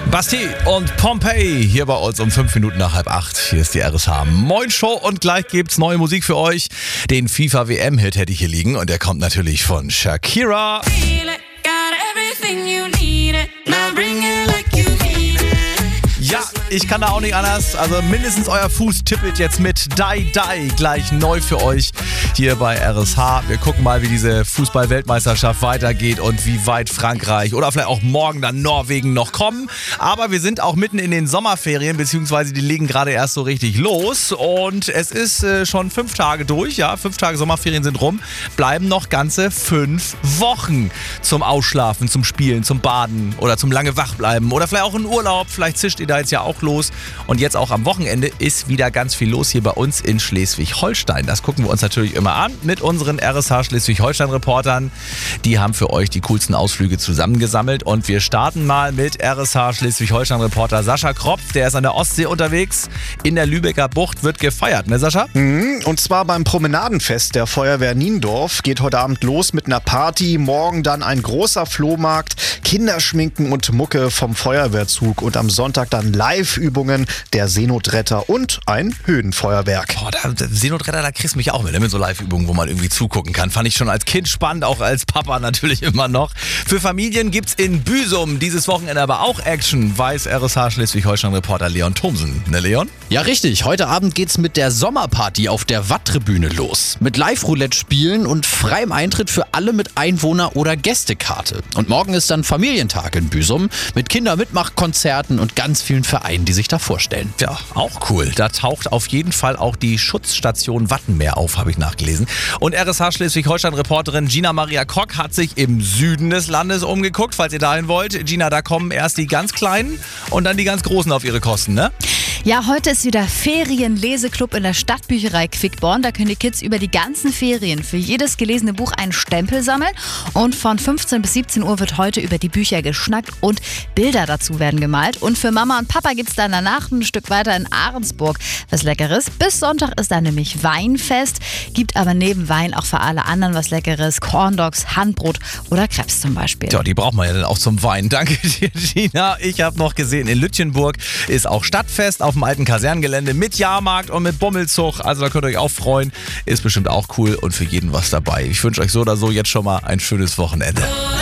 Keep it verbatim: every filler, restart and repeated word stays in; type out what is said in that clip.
Basti und Pompeii hier bei uns um fünf Minuten nach halb acht. Hier ist die R S H Moin Show und gleich gibt's neue Musik für euch. Den FIFA W M-Hit hätte ich hier liegen und der kommt natürlich von Shakira. Ja, ich kann da auch nicht anders. Also mindestens euer Fuß tippelt jetzt mit Die Die gleich neu für euch hier bei R S H. Wir gucken mal, wie diese Fußball-Weltmeisterschaft weitergeht und wie weit Frankreich oder vielleicht auch morgen dann Norwegen noch kommen. Aber wir sind auch mitten in den Sommerferien, beziehungsweise die legen gerade erst so richtig los. Und es ist äh, schon fünf Tage durch, ja, fünf Tage Sommerferien sind rum. Bleiben noch ganze fünf Wochen zum Ausschlafen, zum Spielen, zum Baden oder zum lange Wachbleiben oder vielleicht auch in Urlaub. Vielleicht zischt ihr da jetzt ja auch los. Und jetzt auch am Wochenende ist wieder ganz viel los hier bei uns in Schleswig-Holstein. Das gucken wir uns natürlich immer an mit unseren R S H Schleswig-Holstein-Reportern. Die haben für euch die coolsten Ausflüge zusammengesammelt. Und wir starten mal mit R S H Schleswig-Holstein-Reporter Sascha Kropf. Der ist an der Ostsee unterwegs. In der Lübecker Bucht wird gefeiert, ne Sascha? Mhm, und zwar beim Promenadenfest der Feuerwehr Niendorf. Geht heute Abend los mit einer Party. Morgen dann ein großer Flohmarkt, Kinderschminken und Mucke vom Feuerwehrzug. Und am Sonntag dann Live-Übungen der Seenotretter und ein Höhenfeuerwerk. Boah, da, der Seenotretter, da kriegst du mich auch mit, ne? Mit so Live-Übungen, wo man irgendwie zugucken kann. Fand ich schon als Kind spannend, auch als Papa natürlich immer noch. Für Familien gibt's in Büsum dieses Wochenende aber auch Action, weiß R S H Schleswig-Holstein-Reporter Leon Thomsen. Ne, Leon? Ja, richtig. Heute Abend geht's mit der Sommerparty auf der Watttribüne los. Mit Live-Roulette-Spielen und freiem Eintritt für alle mit Einwohner- oder Gästekarte. Und morgen ist dann Familientag in Büsum mit Kindermitmachkonzerten und ganz vielen Vereinen, die sich da vorstellen. Ja, auch cool. Da taucht auf jeden Fall auch die Schutzstation Wattenmeer auf, habe ich nachgelesen. Und R S H Schleswig-Holstein-Reporterin Gina Maria Kock hat sich im Süden des Landes umgeguckt, falls ihr dahin wollt. Gina, da kommen erst die ganz Kleinen und dann die ganz Großen auf ihre Kosten, ne? Ja, heute ist wieder Ferienleseklub in der Stadtbücherei Quickborn. Da können die Kids über die ganzen Ferien für jedes gelesene Buch einen Stempel sammeln. Und von fünfzehn bis siebzehn Uhr wird heute über die Bücher geschnackt und Bilder dazu werden gemalt. Und für Mama und Papa gibt es dann danach ein Stück weiter in Ahrensburg was Leckeres. Bis Sonntag ist da nämlich Weinfest. Gibt aber neben Wein auch für alle anderen was Leckeres. Corndogs, Handbrot oder Crepes zum Beispiel. Ja, die braucht man ja dann auch zum Wein. Danke dir, Gina. Ich habe noch gesehen, in Lütjenburg ist auch Stadtfest auf dem alten Kasernengelände mit Jahrmarkt und mit Bommelzug. Also da könnt ihr euch auch freuen. Ist bestimmt auch cool und für jeden was dabei. Ich wünsche euch so oder so jetzt schon mal ein schönes Wochenende.